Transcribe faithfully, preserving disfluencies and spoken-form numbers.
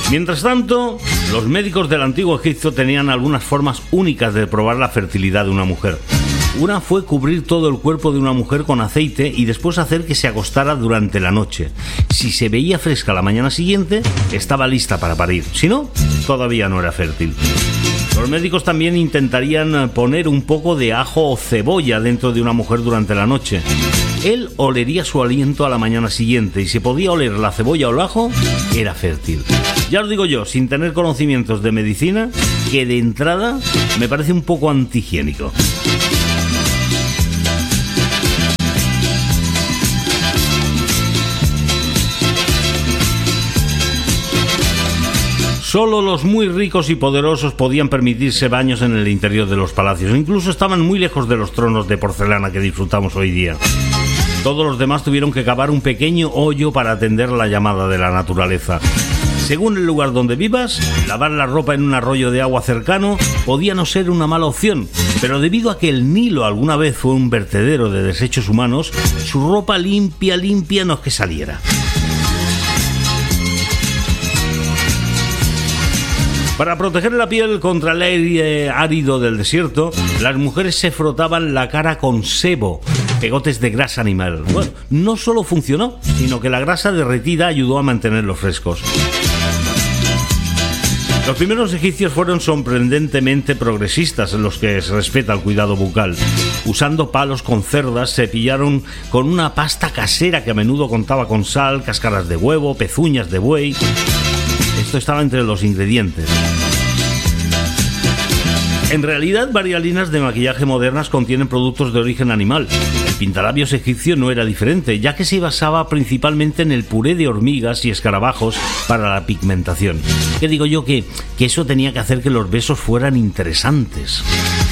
Mientras tanto, los médicos del antiguo Egipto tenían algunas formas únicas de probar la fertilidad de una mujer. Una fue cubrir todo el cuerpo de una mujer con aceite y después hacer que se acostara durante la noche. Si se veía fresca la mañana siguiente, estaba lista para parir. Si no, todavía no era fértil. Los médicos también intentarían poner un poco de ajo o cebolla dentro de una mujer durante la noche. Él olería su aliento a la mañana siguiente y si podía oler la cebolla o el ajo, era fértil. Ya os digo yo, sin tener conocimientos de medicina, que de entrada me parece un poco antihigiénico. Solo los muy ricos y poderosos podían permitirse baños en el interior de los palacios. Incluso estaban muy lejos de los tronos de porcelana que disfrutamos hoy día. Todos los demás tuvieron que cavar un pequeño hoyo para atender la llamada de la naturaleza. Según el lugar donde vivas, lavar la ropa en un arroyo de agua cercano podía no ser una mala opción, pero debido a que el Nilo alguna vez fue un vertedero de desechos humanos, su ropa limpia, limpia no es que saliera. Para proteger la piel contra el aire árido del desierto, las mujeres se frotaban la cara con sebo, pegotes de grasa animal. Bueno, no solo funcionó, sino que la grasa derretida ayudó a mantenerlos frescos. Los primeros egipcios fueron sorprendentemente progresistas en los que se respeta el cuidado bucal. Usando palos con cerdas, se cepillaron con una pasta casera que a menudo contaba con sal, cáscaras de huevo, pezuñas de buey. Esto estaba entre los ingredientes. En realidad, varias líneas de maquillaje modernas contienen productos de origen animal. El pintalabios egipcio no era diferente, ya que se basaba principalmente en el puré de hormigas y escarabajos para la pigmentación. ¿Qué digo yo? Que, que eso tenía que hacer que los besos fueran interesantes.